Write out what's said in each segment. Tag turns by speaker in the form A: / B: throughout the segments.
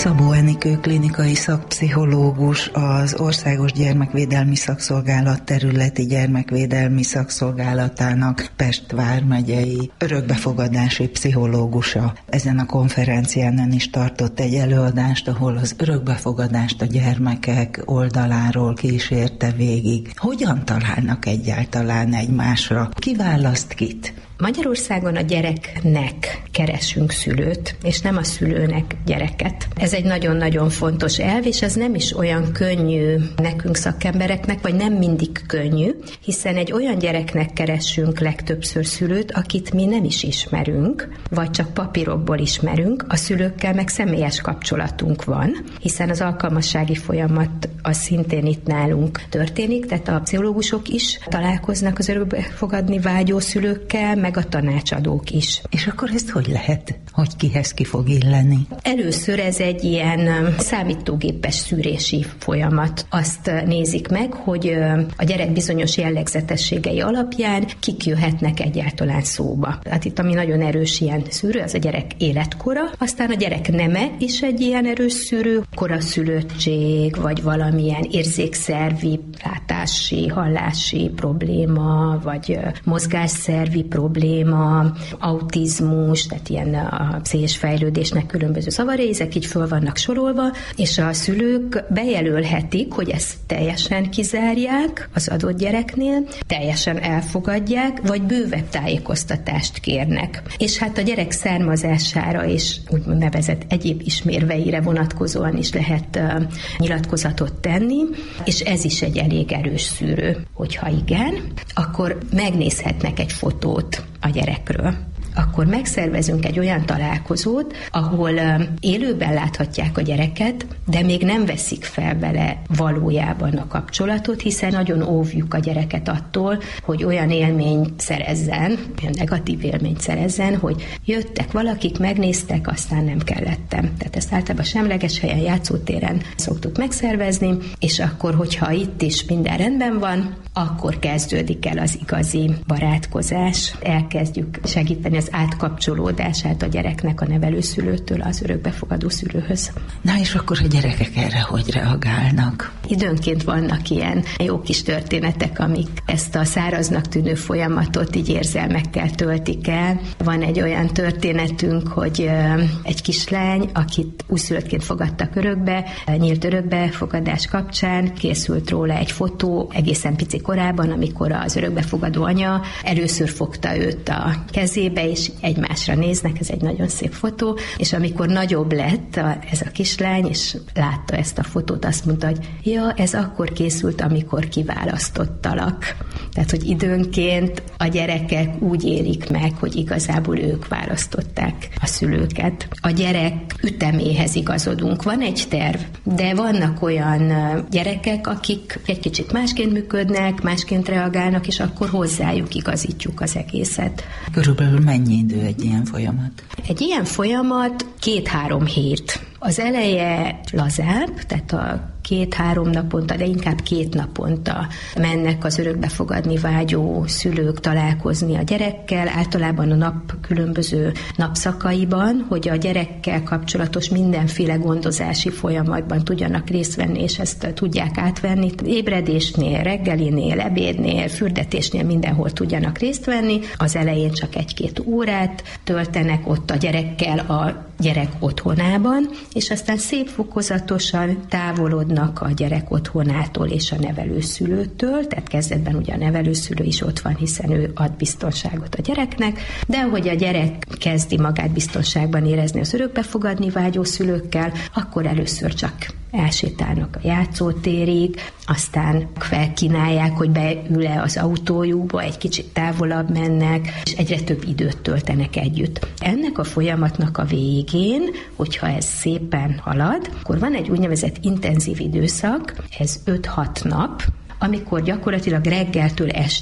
A: Szabó Enikő klinikai szakpszichológus, az Országos Gyermekvédelmi Szakszolgálat területi gyermekvédelmi szakszolgálatának Pest vármegyei örökbefogadási pszichológusa. Ezen a konferencián ön is tartott egy előadást, ahol az örökbefogadást a gyermekek oldaláról kísérte végig. Hogyan találnak egyáltalán egymásra? Ki választ kit?
B: Magyarországon a gyereknek keresünk szülőt, és nem a szülőnek gyereket. Ez egy nagyon-nagyon fontos elv, és ez nem is olyan könnyű nekünk szakembereknek, vagy nem mindig könnyű, hiszen egy olyan gyereknek keresünk legtöbbször szülőt, akit mi nem is ismerünk, vagy csak papírokból ismerünk, a szülőkkel meg személyes kapcsolatunk van, hiszen az alkalmassági folyamat az szintén itt nálunk történik, tehát a pszichológusok is találkoznak az örökbefogadni vágyó szülőkkel, meg a tanácsadók is. És akkor ezt hogy lehet? Hogy kihez ki fog illeni? Először ez egy ilyen számítógépes szűrési folyamat. Azt nézik meg, hogy a gyerek bizonyos jellegzetességei alapján kik jöhetnek egyáltalán szóba. Hát itt ami nagyon erős ilyen szűrő, az a gyerek életkora, aztán a gyerek neme is egy ilyen erős szűrő, koraszülöttség, vagy valamilyen érzékszervi, látási, hallási probléma, vagy mozgásszervi probléma, autizmus, tehát ilyen a pszichés fejlődésnek különböző zavaré, ezek így föl vannak sorolva, és a szülők bejelölhetik, hogy ezt teljesen kizárják az adott gyereknél, teljesen elfogadják, vagy bővebb tájékoztatást kérnek. És hát a gyerek származására és úgymond nevezett egyéb ismérveire vonatkozóan is lehet nyilatkozatot tenni, és ez is egy elég erős szűrő. Hogyha igen, akkor megnézhetnek egy fotót a gyerekről. Akkor megszervezünk egy olyan találkozót, ahol élőben láthatják a gyereket, de még nem veszik fel vele valójában a kapcsolatot, hiszen nagyon óvjuk a gyereket attól, hogy olyan élményt szerezzen, olyan negatív élményt szerezzen, hogy jöttek valakik, megnéztek, aztán nem kellettem. Tehát ezt általában semleges helyen, játszótéren szoktuk megszervezni, és akkor, hogyha itt is minden rendben van, akkor kezdődik el az igazi barátkozás. Elkezdjük segíteni az átkapcsolódását a gyereknek a nevelőszülőtől az örökbefogadó szülőhöz.
A: Na és akkor a gyerekek erre hogy reagálnak?
B: Időnként vannak ilyen jó kis történetek, amik ezt a száraznak tűnő folyamatot így érzelmekkel töltik el. Van egy olyan történetünk, hogy egy kislány, akit újszülöttként fogadtak örökbe, nyílt örökbefogadás kapcsán készült róla egy fotó egészen pici korában, amikor az örökbefogadó anya először fogta őt a kezébe, és egymásra néznek, ez egy nagyon szép fotó, és amikor nagyobb lett ez a kislány, és látta ezt a fotót, azt mondta, hogy ja, ez akkor készült, amikor kiválasztottalak. Tehát, hogy időnként a gyerekek úgy élik meg, hogy igazából ők választották a szülőket. A gyerek üteméhez igazodunk. Van egy terv, de vannak olyan gyerekek, akik egy kicsit másként működnek, másként reagálnak, és akkor hozzájuk igazítjuk az egészet.
A: Körülbelül mennyi idő egy ilyen folyamat?
B: Egy ilyen folyamat 2-3 hét. Az eleje lazább, tehát a 2-3 naponta, de inkább 2 naponta mennek az örökbefogadni vágyó szülők találkozni a gyerekkel, általában a nap különböző napszakaiban, hogy a gyerekkel kapcsolatos mindenféle gondozási folyamatban tudjanak részt venni, és ezt tudják átvenni. Ébredésnél, reggelinél, ebédnél, fürdetésnél mindenhol tudjanak részt venni. Az elején csak 1-2 órát töltenek ott a gyerekkel a gyerek otthonában, és aztán szép fokozatosan távolodnak a gyerek otthonától és a nevelőszülőtől, tehát kezdetben ugye a nevelőszülő is ott van, hiszen ő ad biztonságot a gyereknek, de ahogy a gyerek kezdi magát biztonságban érezni az örökbefogadni vágyó szülőkkel, akkor először csak elsétálnak a játszótérig, aztán felkínálják, hogy beül-e az autójukba, egy kicsit távolabb mennek, és egyre több időt töltenek együtt. Ennek a folyamatnak a végén, hogyha ez szépen halad, akkor van egy úgynevezett intenzív időszak, ez 5-6 nap, amikor gyakorlatilag reggeltől estig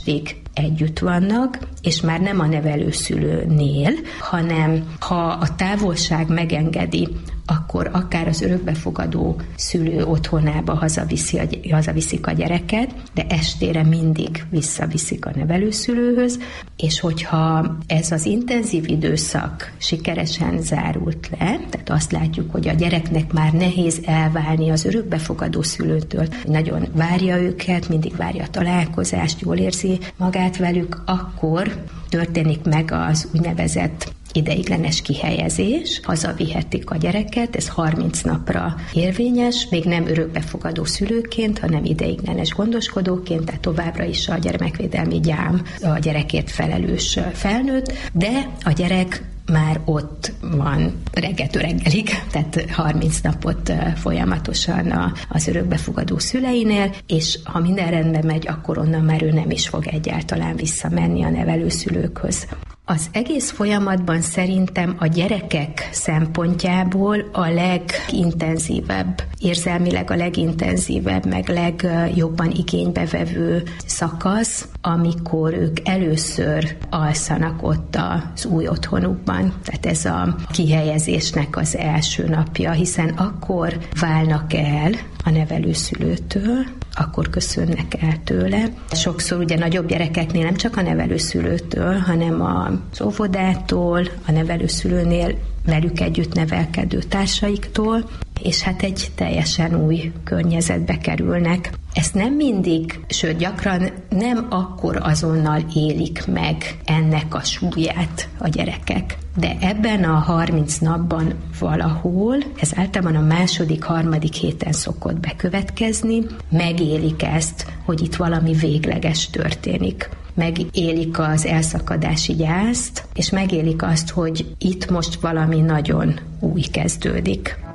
B: együtt vannak, és már nem a nevelőszülőnél, hanem ha a távolság megengedi, akkor akár az örökbefogadó szülő otthonába hazaviszik a gyereket, de estére mindig visszaviszik a nevelőszülőhöz, és hogyha ez az intenzív időszak sikeresen zárult le, tehát azt látjuk, hogy a gyereknek már nehéz elválni az örökbefogadó szülőtől, nagyon várja őket, mindig várja a találkozást, jól érzi magát velük, akkor történik meg az úgynevezett ideiglenes kihelyezés, hazavihetik a gyereket, ez 30 napra érvényes, még nem örökbefogadó szülőként, hanem ideiglenes gondoskodóként, tehát továbbra is a gyermekvédelmi gyám a gyerekért felelős felnőtt, de a gyerek már ott van reggeltől reggelig, tehát 30 napot folyamatosan az örökbefogadó szüleinél, és ha minden rendben megy, akkor onnan már ő nem is fog egyáltalán visszamenni a nevelőszülőkhöz. Az egész folyamatban szerintem a gyerekek szempontjából a legintenzívebb, érzelmileg a legintenzívebb, meg legjobban igénybe vevő szakasz, amikor ők először alszanak ott az új otthonukban. Tehát ez a kihelyezésnek az első napja, hiszen akkor válnak el a nevelőszülőtől, akkor köszönnek el tőle. Sokszor ugye nagyobb gyerekeknél nem csak a nevelőszülőtől, hanem az óvodától, a nevelőszülőnél velük együtt nevelkedő társaiktól, és hát egy teljesen új környezetbe kerülnek. Ezt nem mindig, sőt gyakran nem akkor azonnal élik meg ennek a súlyát a gyerekek. De ebben a 30 napban valahol, ez általában a második-harmadik héten szokott bekövetkezni, megélik ezt, hogy itt valami végleges történik. Megélik az elszakadási gyászt, és megélik azt, hogy itt most valami nagyon új kezdődik.